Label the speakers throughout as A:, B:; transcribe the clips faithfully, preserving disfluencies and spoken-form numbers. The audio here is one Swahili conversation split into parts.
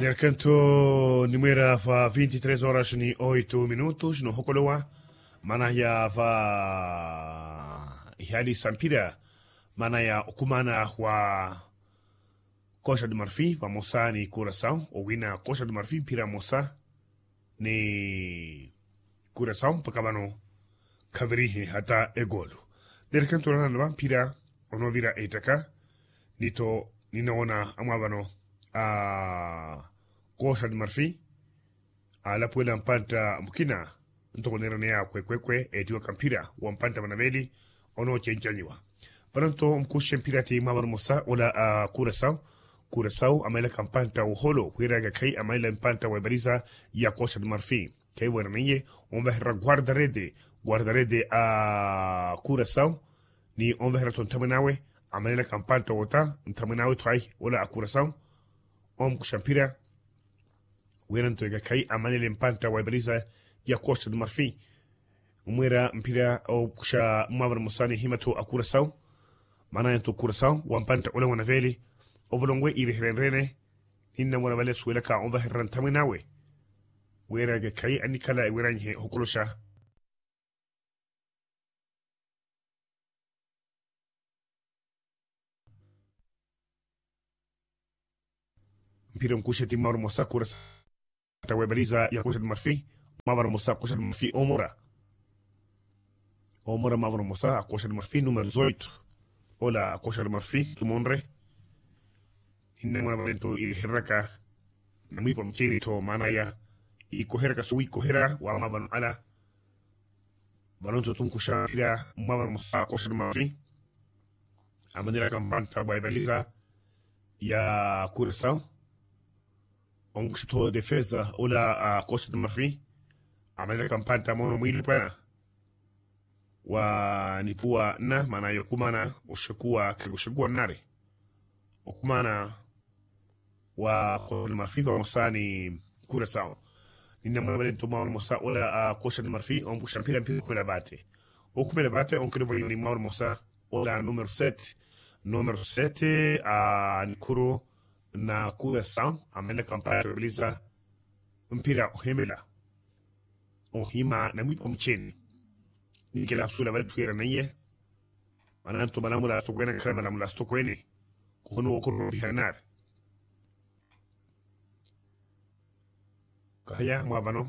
A: Nel canto numera fa veintitrés horas ni oito minutos no hokolowa mana ya va ihali sampira mana ya okumana wa Costa do Marfim va moça ni Curaçao o wina Costa do Marfim pira moça ni Curaçao pakabano kaverihi hata egolo nel canto na pira ono vira etaka nito ninaona amabano a Costa do Marfim ala puela mpanta mkina ntoko neranea kwe kwe kwe etiwa kampira wa mpanta manaveli ono chenchaniwa paranto mkushe mpira ti mabar mosa wala a Curaçao Curaçao amaila kampanta uholo huiraga kai amaila mpanta wabariza ya Costa do Marfim kai waraniye onvehra guardarede guardarede a Curaçao ni onvehra tontaminawe amaila kampanta wota ntaminawe twai wala a Curaçao om kushampira weranto ga kai amanele mpanta wabariza ya Costa do Marfim umwera mpira o kusha mabar musani himato a Curaçao mana yanto Curaçao wampanta ula wanaveli ovolongwe iri renrene inna wanavale suela ka omba herrantaminawe wera ga kai anikala weranye hokolosha mpira mkusha ti mabar musa Curaçao wabariza ya Costa do Marfim mabar musa Costa do Marfim omora omora mabar musa a Costa do Marfim número dezoito Hola, Costa do Marfim, tu monre. Inna mwana valento i herraka. Namui pa mchiri to manaya. I koheraka suwi kohera wa maban ala. Balonzo tunkusha pira maban musa Costa do Marfim. Amanira kampanta baibaliza ya Curaçao. Onkusito defesa hola a Costa do Marfim. Amanira kampanta mono mwili pana. Wa nipua na mana yokumana ushakua kigushakua nare okumana wa Costa do Marfim wa mosani Curaçao nina mwabale ntoma wa mosa ola a Costa do Marfim on kushampira mpira kumela bate o kumela bate on kene vayoni mawar mosa ola numero sete numero sete a Nikuru na Curaçao amena kampara rebeliza mpira ohemela ohima na mwipa mcheni ni que la sula vel tuera naye mananto malamula sto kwene kama malamula sto kwene kono okoro bihanar kaya mwabano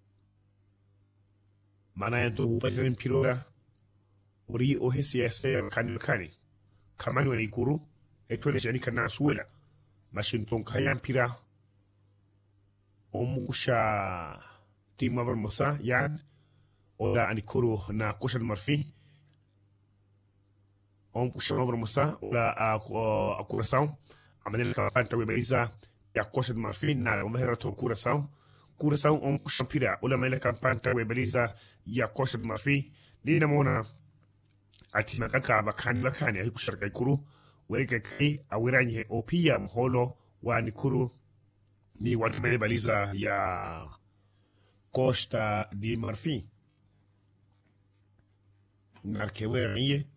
A: mana yanto upatren piroga ori ohesi ese kani kani kamani wani kuru etwele jani kana suela mashinton kaya pira omusha tima vermosa yan ola anikuru na Costa do Marfim on kusha vermosa ola a Curaçao amanele kampanta webeliza ya Costa do Marfim na omehera to Curaçao Curaçao on kushampira ola mele kampanta webeliza ya Costa do Marfim nina mona ati makaka bakani bakani ahi kusharka ikuru wereke kai awiranye opia mholo wa anikuru ni watu mele baliza ya Costa do Marfim Narkewe Rie